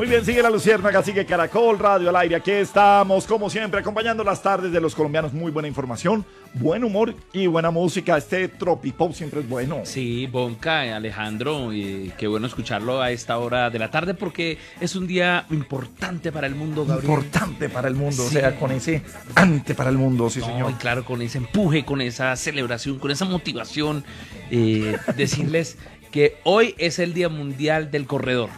Muy bien, sigue La Luciérnaga, sigue Caracol Radio al aire. Aquí estamos, como siempre, acompañando las tardes de los colombianos. Muy buena información, buen humor y buena música. Este tropipop siempre es bueno. Sí, Bonca, Alejandro, y qué bueno escucharlo a esta hora de la tarde porque es un día importante para el mundo, Gabriel. Importante para el mundo, Sí. o sea, con ese ante para el mundo, sí, No, señor. y claro, con ese empuje, con esa celebración, con esa motivación, decirles que hoy es el Día Mundial del Corredor.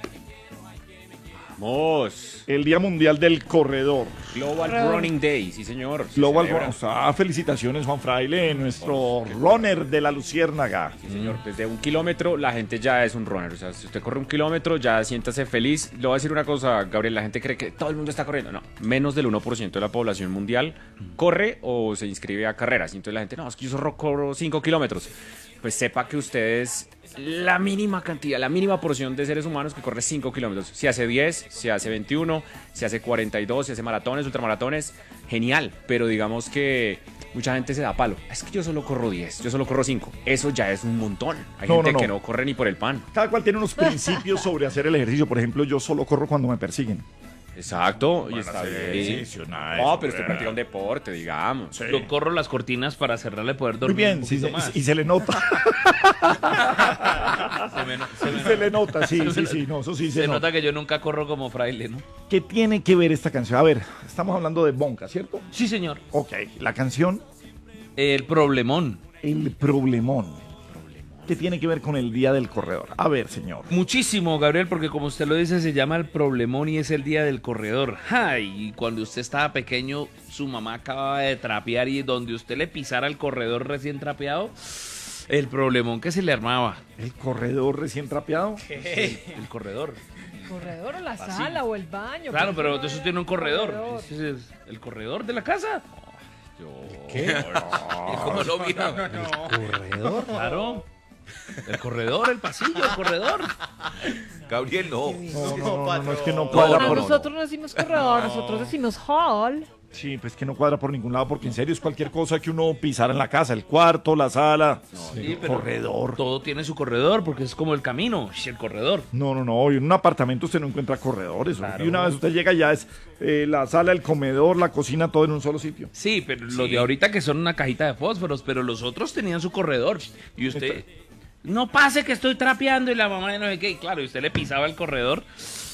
Vamos. El Día Mundial del Corredor. Global Running Day, sí señor. se Global celebra. Run. Felicitaciones, Juan Fraile, nuestro runner de La Luciérnaga. Sí, señor, desde 1 kilómetro la gente ya es un runner. O sea, si usted corre 1 kilómetro, ya siéntase feliz. Le voy a decir una cosa, Gabriel, la gente cree que todo el mundo está corriendo. No, menos del 1% de la población mundial corre o se inscribe a carreras. Y entonces la gente, no, es que yo solo corro 5 kilómetros. Pues sepa que usted es la mínima cantidad, la mínima porción de seres humanos que corre 5 kilómetros. Si hace 10, si hace 21, si hace 42, si hace maratones, ultramaratones, genial. Pero digamos que mucha gente se da palo. Es que yo solo corro 10, yo solo corro 5. Eso ya es un montón. Hay gente que no corre ni por el pan. Cada cual tiene unos principios sobre hacer el ejercicio. Por ejemplo, yo solo corro cuando me persiguen. Exacto, y Para está hacer bien. ejercicio, nada de No, eso, pero usted practica un deporte, digamos. Sí. Yo corro las cortinas para cerrarle poder Muy dormir bien, un sí, poquito más. y se le nota. Se le nota, sí, no, eso sí Se nota que yo nunca corro como fraile, ¿no? ¿Qué tiene que ver esta canción? A ver, estamos hablando de Bonca, ¿cierto? Sí, señor. Ok, la canción El problemón. El Problemón. ¿Qué tiene que ver con el Día del Corredor? A ver, señor. Muchísimo, Gabriel, porque como usted lo dice, se llama el problemón y es el día del corredor. Ay, y cuando usted estaba pequeño, su mamá acababa de trapear y donde usted le pisara el corredor recién trapeado, el problemón que se le armaba. ¿El corredor recién trapeado? El corredor. ¿Corredor o la Pasillo. sala o el baño? Claro, ¿Por qué pero no entonces era tiene un corredor. corredor? Ese es el corredor de la casa. ¿Qué? ¿Cómo lo mira? ¿Corredor? Claro. El corredor, el pasillo, el corredor. Gabriel, no. No, es que no No, cuadra por... nosotros no decimos corredor, nosotros decimos hall. Sí, pues que no cuadra por ningún lado, porque en serio es cualquier cosa que uno pisara en la casa, el cuarto, la sala, Sí, el pero corredor. todo tiene su corredor porque es como el camino, el corredor. No, y en un apartamento usted no encuentra corredores. Claro. Y una vez usted llega ya es la sala, el comedor, la cocina, todo en un solo sitio. Sí, pero los de ahorita que son una cajita de fósforos, pero los otros tenían su corredor. Y usted, no pase que estoy trapeando y la mamá no sé qué. Y claro, y usted le pisaba el corredor.